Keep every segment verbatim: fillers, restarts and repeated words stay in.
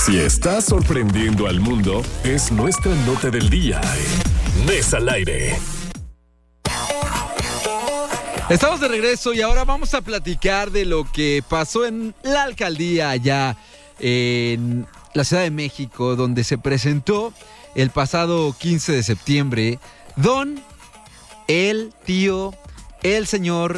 Si estás sorprendiendo al mundo, es nuestra nota del día en Mesa al Aire. Estamos de regreso y ahora vamos a platicar de lo que pasó en la alcaldía allá en la Ciudad de México, donde se presentó el pasado quince de septiembre don, el tío, el señor,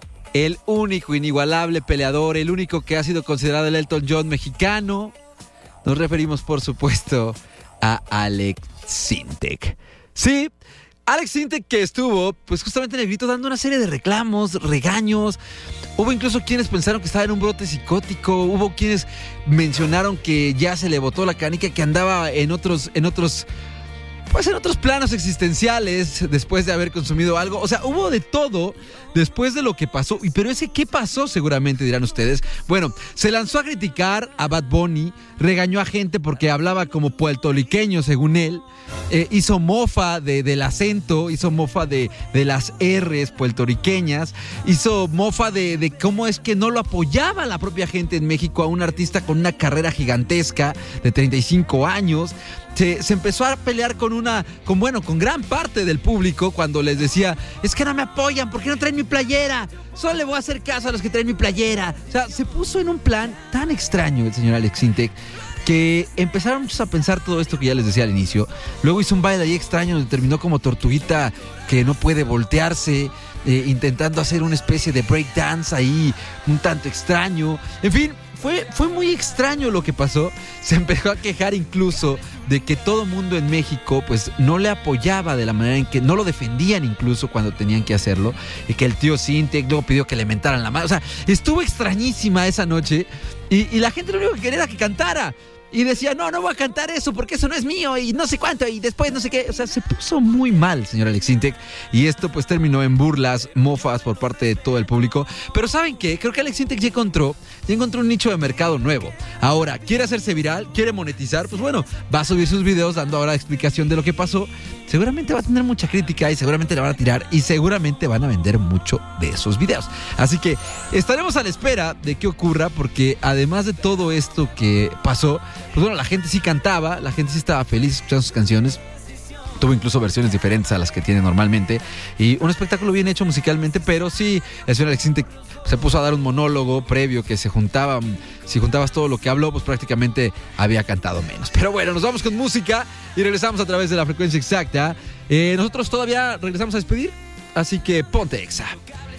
el único, inigualable peleador, el único que ha sido considerado el Elton John mexicano. Nos referimos, por supuesto, a Alex Sintek. Sí, Alex Sintek, que estuvo, pues justamente en el grito dando una serie de reclamos, regaños. Hubo incluso quienes pensaron que estaba en un brote psicótico. Hubo quienes mencionaron que ya se le botó la canica, que andaba en otros, en otros, pues en otros planos existenciales después de haber consumido algo. O sea, hubo de todo después de lo que pasó. Pero ese ¿qué pasó? Seguramente dirán ustedes. Bueno, se lanzó a criticar a Bad Bunny, regañó a gente porque hablaba como puertorriqueño, según él. Eh, hizo mofa de, del acento, hizo mofa de, de las R's puertorriqueñas, hizo mofa de, de cómo es que no lo apoyaba la propia gente en México a un artista con una carrera gigantesca de treinta y cinco años. Se, se empezó a pelear con una, con bueno, con gran parte del público cuando les decía, es que no me apoyan, ¿por qué no traen mi playera? Solo le voy a hacer caso a los que traen mi playera. O sea, se puso en un plan tan extraño el señor Alex Sintek que empezaron muchos a pensar todo esto que ya les decía al inicio. Luego hizo un baile ahí extraño donde terminó como tortuguita que no puede voltearse, eh, intentando hacer una especie de breakdance ahí un tanto extraño. En fin, fue, fue muy extraño lo que pasó. Se empezó a quejar incluso de que todo mundo en México pues no le apoyaba de la manera en que no lo defendían incluso cuando tenían que hacerlo, y que el tío Sintek luego pidió que le mentaran la mano. O sea, estuvo extrañísima esa noche y, y la gente lo único que quería era que cantara. Y decía, no, no voy a cantar eso porque eso no es mío y no sé cuánto y después no sé qué. O sea, se puso muy mal, señor Alex Sintek. Y esto pues terminó en burlas, mofas por parte de todo el público. Pero ¿saben qué? Creo que Alex Sintek ya encontró, ya encontró un nicho de mercado nuevo. Ahora, ¿quiere hacerse viral? ¿Quiere monetizar? Pues bueno, va a subir sus videos dando ahora explicación de lo que pasó. Seguramente va a tener mucha crítica y seguramente la van a tirar y seguramente van a vender mucho de esos videos. Así que estaremos a la espera de qué ocurra, porque además de todo esto que pasó, pues bueno, la gente sí cantaba, la gente sí estaba feliz escuchando sus canciones. Tuvo incluso versiones diferentes a las que tiene normalmente. Y un espectáculo bien hecho musicalmente, pero sí, el señor Alex Sintek se puso a dar un monólogo previo que se juntaba. Si juntabas todo lo que habló, pues prácticamente había cantado menos. Pero bueno, nos vamos con música y regresamos a través de la frecuencia exacta. Eh, nosotros todavía regresamos a despedir, así que ponte Exa.